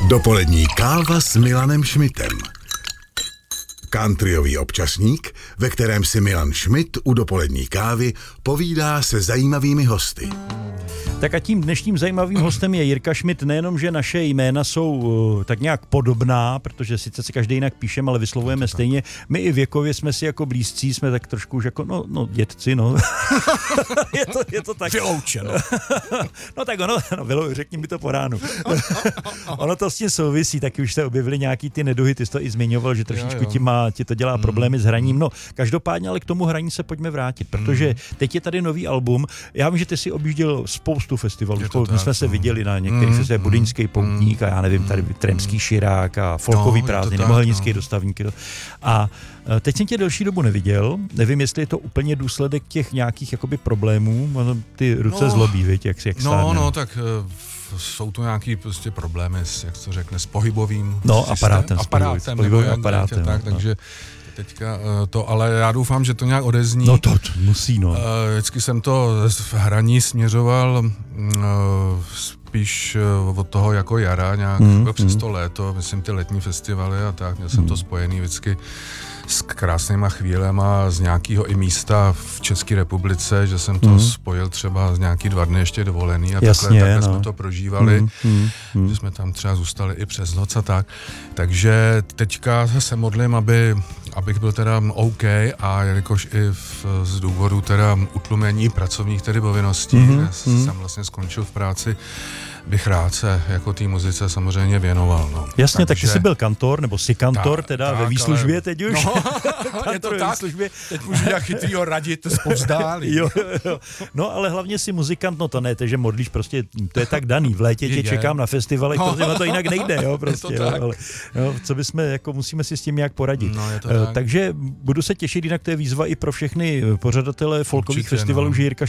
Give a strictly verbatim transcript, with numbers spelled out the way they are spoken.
Dopolední káva s Milanem Šmitem. Countryový občasník, ve kterém si Milan Šmit u dopolední kávy povídá se zajímavými hosty. Tak a tím dnešním zajímavým hostem je Jirka Šmit. Nejenom, že naše jména jsou uh, tak nějak podobná, protože sice si každý jinak píšeme, ale vyslovujeme stejně. My i věkově jsme si jako blízcí, jsme tak trošku už jako, no, no dědci, no. je, to, je to tak. Vyloučeno. no tak ono, no, vylou, řekni mi to po ránu. ono to s tím souvisí, taky už se objevily nějaký ty neduhy, ty jsi to i zmiňoval, že trošičku ti, má, ti to dělá mm. problémy s hraním. No, každopádně ale k tomu hraní se pojďme vrátit, protože teď je tady nový album. Já vím, že ty si objížděl spoustu festivalů. My jsme se viděli na některých mm, festivalech, Budyňský poutník a já nevím, tady Tremský širák a folkový no, prázdniny, Mohelnický no. dostavník. A teď jsem tě delší dobu neviděl. Nevím, jestli je to úplně důsledek těch nějakých jakoby problémů. Ty ruce no, zlobí, viď, jak, jak No, stárne. no, tak uh, jsou to nějaký prostě problémy, s, jak to řekne, s pohybovým no, systém, aparátem, aparátem, s pohybovým nebo aparátem. tak, no. takže teďka to, ale já doufám, že to nějak odezní. No to, to musí, no. Vždycky jsem to v hraní směřoval spíš od toho jako jara, nějak mm, přes mm. to léto, myslím ty letní festivaly a tak, měl jsem mm. to spojený vždycky s krásnýma chvílema z nějakého i místa v České republice, že jsem to mm. spojil třeba z nějaký dva dny ještě dovolený a Jasně, takhle, takhle no. jsme to prožívali, mm, mm, mm. že jsme tam třeba zůstali i přes noc a tak. Takže teďka se modlím, aby, abych byl teda OK a jelikož i v, z důvodu teda utlumení pracovních tedy povinností, mm, kde mm. jsem vlastně skončil v práci, bych rád se jako té muzice samozřejmě věnoval. No. Jasně, Takže, tak ty jsi byl kantor, nebo jsi kantor tak, teda tak, ve výslužbě ale, teď už. No, je to tak, výslužbě. teď můžu nějak chytrýho radit zpovzdálí. jo, jo. No ale hlavně si muzikant, no to ne, že modlíš prostě, to je tak daný, v létě tě čekám na festivalech, no. protože to jinak nejde, jo, prostě. Jo, ale, jo, co bychom, jako musíme si s tím nějak poradit. No, je to uh, tak. Takže budu se těšit, jinak to je výzva i pro všechny pořadatele folkových Určitě, festivalů, no. že Jirka